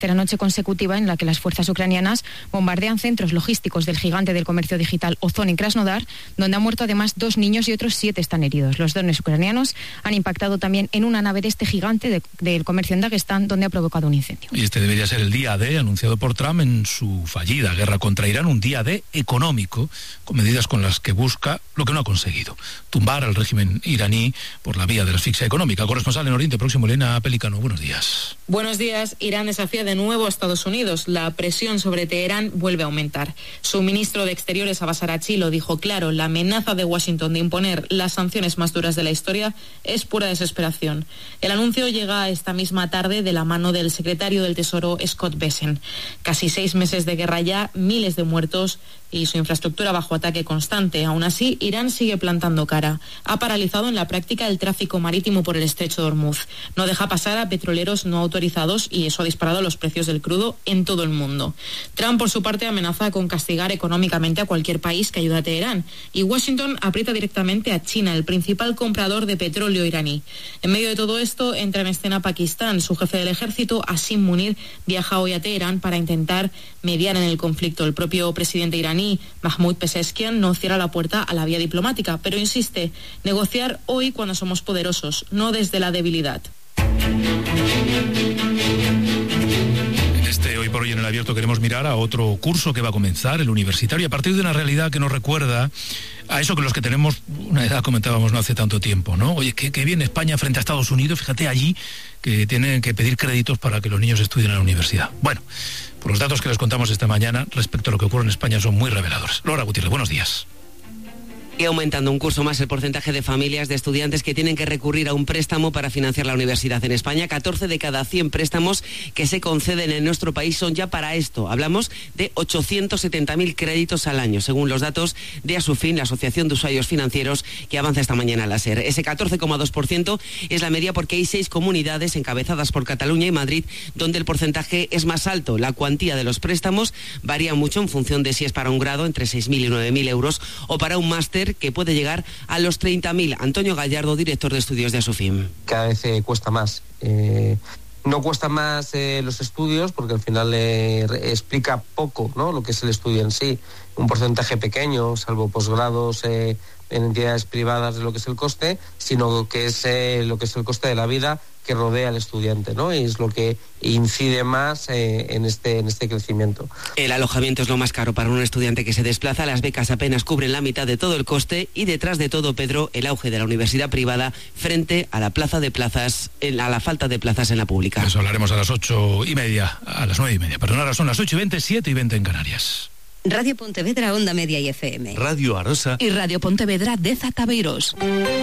Tercera noche consecutiva en la que las fuerzas ucranianas bombardean centros logísticos del gigante del comercio digital Ozon en Krasnodar, donde han muerto además 2 niños y otros 7 están heridos. Los drones ucranianos han impactado también en una nave de este gigante del comercio en Dagestán, donde ha provocado un incendio. Y este debería ser el día D anunciado por Trump en su fallida guerra contra Irán, un día D económico, con medidas con las que busca lo que no ha conseguido: tumbar al régimen iraní por la vía de la asfixia económica. Corresponsal en Oriente Próximo, Elena Pelicano, buenos días. Buenos días. Irán desafía de nuevo a Estados Unidos. La presión sobre Teherán vuelve a aumentar. Su ministro de Exteriores, Abbas Araghchi, lo dijo claro: la amenaza de Washington de imponer las sanciones más duras de la historia es pura desesperación. El anuncio llega esta misma tarde de la mano del secretario del Tesoro, Scott Bessent. Casi 6 meses de guerra ya, miles de muertos y su infraestructura bajo ataque constante. Aún así, Irán sigue plantando cara. Ha paralizado en la práctica el tráfico marítimo por el estrecho de Hormuz. No deja pasar a petroleros no autorizados y eso ha disparado los precios del crudo en todo el mundo. Trump, por su parte, amenaza con castigar económicamente a cualquier país que ayude a Teherán. Y Washington aprieta directamente a China, el principal comprador de petróleo iraní. En medio de todo esto, entra en escena Pakistán. Su jefe del ejército, Asim Munir, viaja hoy a Teherán para intentar mediar en el conflicto. El propio presidente iraní, Mahmoud Pezeshkian, no cierra la puerta a la vía diplomática, pero insiste: negociar hoy cuando somos poderosos, no desde la debilidad. Hoy por hoy en el abierto queremos mirar a otro curso que va a comenzar, el universitario, a partir de una realidad que nos recuerda a eso que los que tenemos una edad comentábamos no hace tanto tiempo, ¿no? Oye, qué bien España frente a Estados Unidos, fíjate allí que tienen que pedir créditos para que los niños estudien en la universidad. Bueno, por los datos que les contamos esta mañana respecto a lo que ocurre en España son muy reveladores. Laura Gutiérrez, buenos días. Y aumentando un curso más el porcentaje de familias de estudiantes que tienen que recurrir a un préstamo para financiar la universidad en España. 14 de cada 100 préstamos que se conceden en nuestro país son ya para esto. Hablamos de 870.000 créditos al año, según los datos de Asufin, la Asociación de Usuarios Financieros, que avanza esta mañana a la SER. Ese 14,2% es la media porque hay 6 comunidades encabezadas por Cataluña y Madrid donde el porcentaje es más alto. La cuantía de los préstamos varía mucho en función de si es para un grado, entre 6.000 y 9.000 euros, o para un máster, que puede llegar a los 30.000. Antonio Gallardo, director de estudios de Asufin. Cada vez cuesta más. No cuesta más los estudios porque al final explica poco, ¿no?, lo que es el estudio en sí. Un porcentaje pequeño, salvo posgrados en entidades privadas, de lo que es el coste, sino que es lo que es el coste de la vida que rodea al estudiante, ¿no? Y es lo que incide más en este crecimiento. El alojamiento es lo más caro para un estudiante que se desplaza. Las becas apenas cubren la mitad de todo el coste y detrás de todo, Pedro, el auge de la universidad privada frente a la falta de plazas en la pública. Eso hablaremos a las 8:30, a las 9:30. Perdón, ahora son las 8:20, 7:20 en Canarias. Radio Pontevedra, Onda Media y FM. Radio Arosa y Radio Pontevedra de Zataveiros.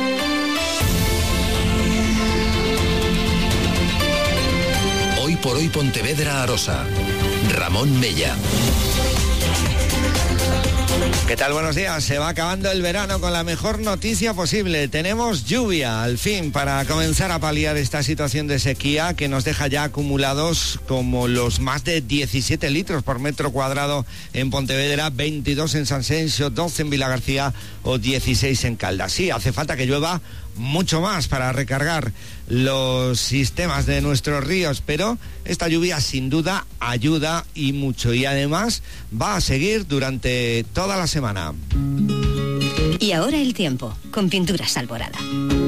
Hoy por hoy Pontevedra Arosa. Ramón Mella. ¿Qué tal? Buenos días. Se va acabando el verano con la mejor noticia posible. Tenemos lluvia, al fin, para comenzar a paliar esta situación de sequía que nos deja ya acumulados como los más de 17 litros por metro cuadrado en Pontevedra, 22 en Sanxenxo, 12 en Vilagarcía o 16 en Caldas. Sí, hace falta que llueva mucho más para recargar los sistemas de nuestros ríos, pero esta lluvia sin duda ayuda y mucho, y además va a seguir durante toda la semana. Y ahora el tiempo, con Pinturas Alborada.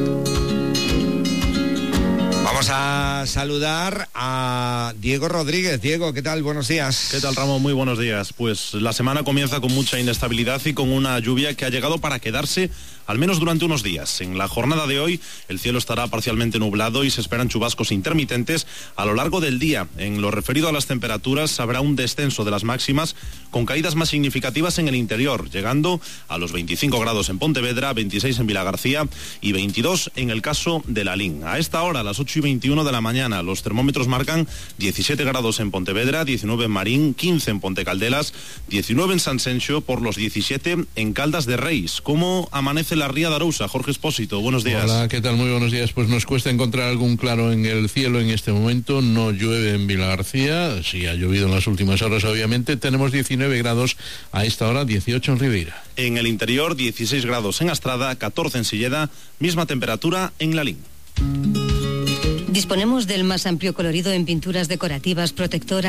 Vamos a saludar a Diego Rodríguez. Diego, ¿qué tal? Buenos días. ¿Qué tal, Ramón? Muy buenos días. Pues la semana comienza con mucha inestabilidad y con una lluvia que ha llegado para quedarse al menos durante unos días. En la jornada de hoy el cielo estará parcialmente nublado y se esperan chubascos intermitentes a lo largo del día. En lo referido a las temperaturas habrá un descenso de las máximas con caídas más significativas en el interior, llegando a los 25 grados en Pontevedra, 26 en Vilagarcía y 22 en el caso de Lalín. A esta hora, a las 8:21 de la mañana, los termómetros marcan 17 grados en Pontevedra, 19 en Marín, 15 en Pontecaldelas, 19 en Sanxenxo, por los 17 en Caldas de Reis. ¿Cómo amanece la ría de Arousa? Jorge Espósito, buenos días. Hola, ¿qué tal? Muy buenos días. Pues nos cuesta encontrar algún claro en el cielo en este momento. No llueve en Vilagarcía, sí ha llovido en las últimas horas, obviamente. Tenemos 19 grados a esta hora, 18 en Ribeira. En el interior, 16 grados en Astrada, 14 en Silleda, misma temperatura en Lalín. Disponemos del más amplio colorido en pinturas decorativas, protectoras,